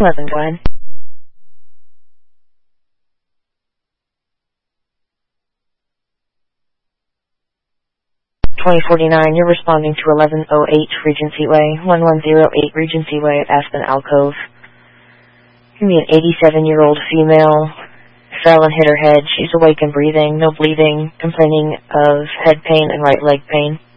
11, go ahead. 2049, you're responding to 1108 Regency Way, 1108 Regency Way at Aspen Alcove. Give me an 87-year-old female, fell and hit her head. She's awake and breathing, no bleeding, complaining of head pain and right leg pain.